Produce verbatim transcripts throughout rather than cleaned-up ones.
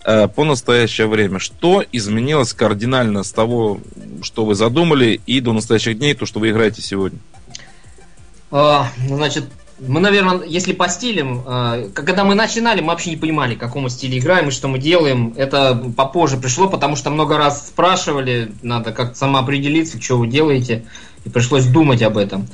э, по настоящее время. Что изменилось кардинально с того, что вы задумали, и до настоящих дней, то, что вы играете сегодня? А, значит, мы, наверное, если по стилям, а, когда мы начинали, мы вообще не понимали, к какому стилю играем и что мы делаем. Это попозже пришло, потому что много раз спрашивали, надо как-то самоопределиться, что вы делаете, и пришлось думать об этом.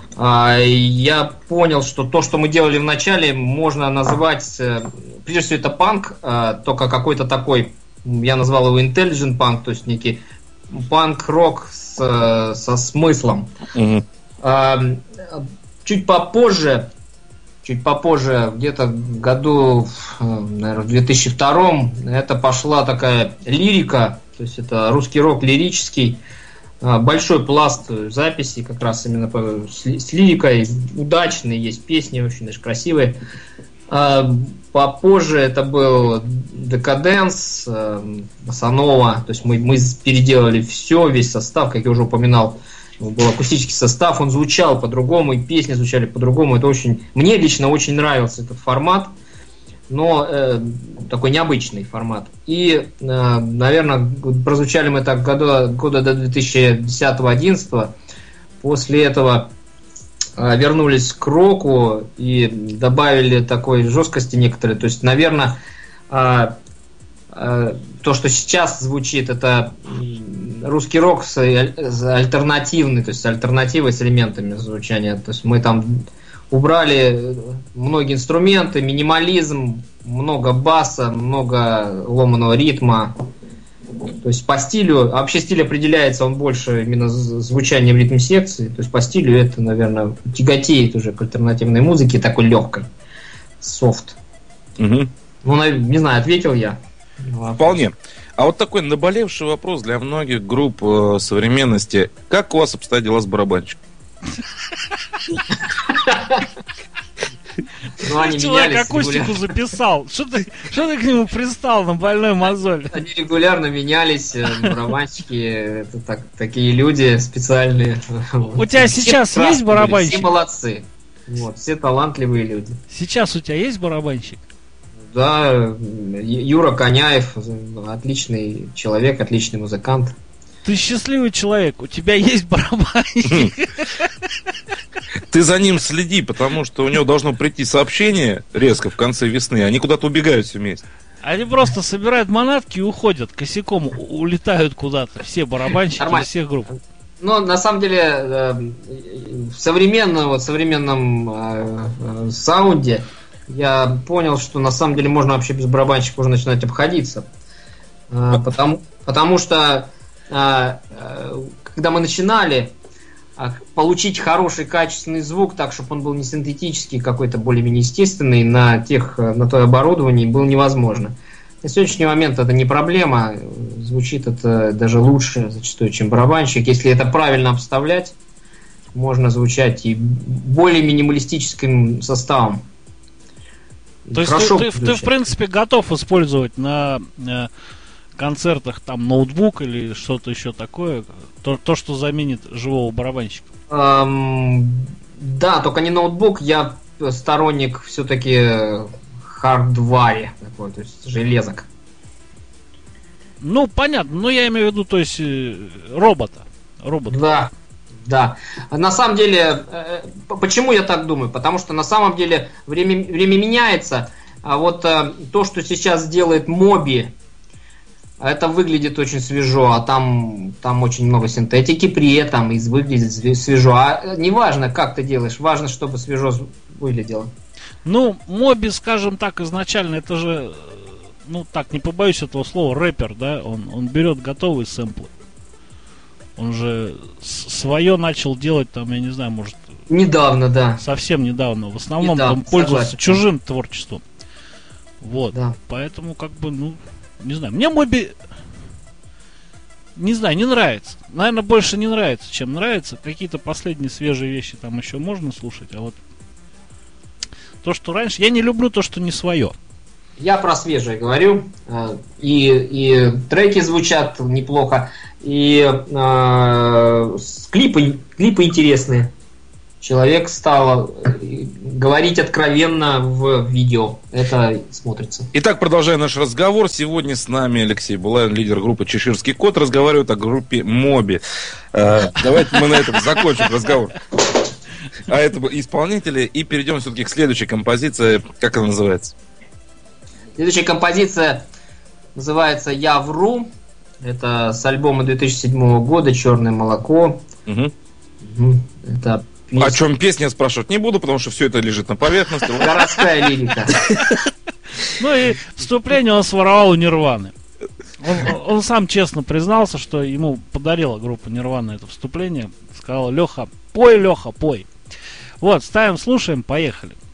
Я понял, что то, что мы делали в начале, можно называть, прежде всего, это панк, только какой-то такой, я назвал его intelligent панк, то есть некий панк-рок с, со смыслом. Mm-hmm. Чуть попозже, чуть попозже, где-то в году, наверное, в две тысячи втором, это пошла такая лирика, то есть это русский рок лирический. Большой пласт записей, как раз именно по, с, с лирикой, удачные, есть песни очень даже красивые. А, попозже это был Декаденс, Басанова, то есть мы, мы переделали все, весь состав, как я уже упоминал, был акустический состав, он звучал по-другому, и песни звучали по-другому. Это очень, мне лично очень нравился этот формат, но э, такой необычный формат. И, э, наверное, прозвучали мы так года, года до две тысячи десятого-одиннадцатого. После этого э, вернулись к року и добавили такой жесткости некоторые. То есть, наверное, э, э, то, что сейчас звучит, это русский рок с, с альтернативный, то есть с альтернативой, с элементами звучания. То есть мы там убрали многие инструменты, минимализм, много баса, много ломаного ритма. То есть по стилю, а вообще стиль определяется, он больше именно звучанием ритм секции. То есть по стилю это, наверное, тяготеет уже к альтернативной музыке, такой легкой, софт. Угу. Ну, не знаю, ответил я. Вполне. А вот такой наболевший вопрос для многих групп э, современности. Как у вас обстоят дела с барабанщиком? Ну, они человек акустику записал. Что ты, что ты к нему пристал на больной мозоль? Они регулярно менялись, барабанщики, это так, такие люди специальные. У тебя все сейчас есть барабанщик? Все молодцы. Вот, все талантливые люди. Сейчас у тебя есть барабанщик? Да, Юра Коняев, отличный человек, отличный музыкант. Ты счастливый человек, у тебя есть барабанщик. Ты за ним следи, потому что у него должно прийти сообщение резко в конце весны, они куда-то убегают все вместе. Они просто собирают манатки и уходят, косяком улетают куда-то, все барабанщики из всех групп. Ну, на самом деле, в современном, вот, современном э, саунде я понял, что на самом деле можно вообще без барабанщика уже начинать обходиться. Э, потому, потому что э, э, когда мы начинали, получить хороший качественный звук, так, чтобы он был не синтетический, какой-то более-менее естественный, на, тех, на той оборудовании было невозможно. На сегодняшний момент это не проблема, звучит это даже лучше зачастую, чем барабанщик. Если это правильно обставлять, можно звучать и более минималистическим составом. То есть ты, ты, ты в принципе готов использовать на э, концертах там ноутбук или что-то еще такое, то, то что заменит живого барабанщика? Эм, да, только не ноутбук, я сторонник все-таки хардваре, такой, то есть железок. Ну, понятно, но я имею в виду, то есть робота. робота. Да, да. На самом деле, почему я так думаю? Потому что на самом деле время, время меняется, а вот то, что сейчас делает Моби, это выглядит очень свежо, а там, там очень много синтетики при этом, и выглядит свежо. А неважно, как ты делаешь, важно, чтобы свежо выглядело. Ну, Моби, скажем так, изначально это же, ну так, не побоюсь этого слова, рэпер, да, он, он берет готовые сэмплы. Он же свое начал делать, там, я не знаю, может... Недавно, да. Совсем недавно. В основном недавно, там пользуется согласен. Чужим творчеством. Вот. Да. Поэтому, как бы, ну, не знаю. Мне Моби, не знаю, не нравится. Наверное, больше не нравится, чем нравится. Какие-то последние свежие вещи там еще можно слушать, а вот то, что раньше... Я не люблю то, что не свое. Я про свежее говорю. И, и треки звучат неплохо, и э, клипы, клипы интересные. человек стал говорить откровенно в видео. Это смотрится. Итак, продолжаем наш разговор. Сегодня с нами Алексей Булавин, лидер группы «Чеширский кот», разговаривает о группе «Моби». Давайте мы на этом закончим разговор. А это исполнители. И перейдем все-таки к следующей композиции. Как она называется? Следующая композиция называется «Я вру». Это с альбома две тысячи седьмого года «Черное молоко». Угу. Это песня... О чем песня, я спрашивать не буду, потому что все это лежит на поверхности. Городская лирика. Ну и вступление он своровал у Нирваны. Он, он сам честно признался, что ему подарила группа Нирвана это вступление. Сказал: Леха, пой, Леха, пой. Вот, ставим, слушаем, поехали.